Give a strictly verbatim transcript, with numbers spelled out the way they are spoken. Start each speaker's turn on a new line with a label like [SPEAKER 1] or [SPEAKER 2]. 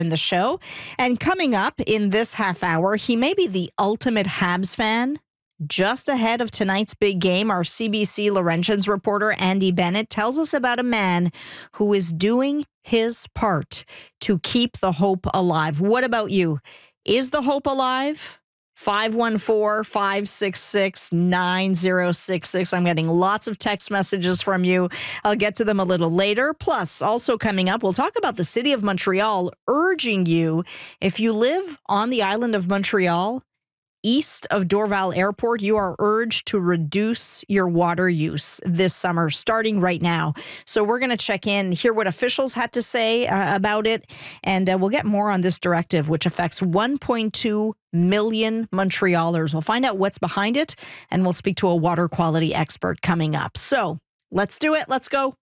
[SPEAKER 1] in the show. And coming up in this half hour, he may be the ultimate Habs fan. Just ahead of tonight's big game, our C B C Laurentians reporter Andy Bennett tells us about a man who is doing his part to keep the hope alive. What about you? Is the hope alive? five one four, five six six, nine zero six six. I'm getting lots of text messages from you. I'll get to them a little later. Plus, also coming up, we'll talk about the city of Montreal urging you, if you live on the island of Montreal, east of Dorval Airport, you are urged to reduce your water use this summer, starting right now. So we're going to check in, hear what officials had to say uh, about it, and uh, we'll get more on this directive, which affects one point two million Montrealers. We'll find out what's behind it, and we'll speak to a water quality expert coming up. So let's do it. Let's go.